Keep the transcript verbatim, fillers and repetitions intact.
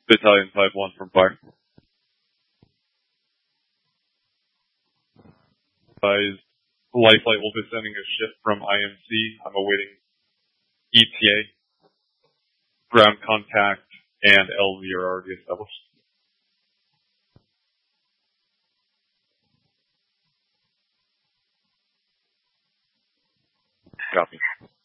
Battalion five one from fire. Advised, Lifelight will be sending a ship from I M C. I'm awaiting E T A. Ground contact and L Z are already established. Copy.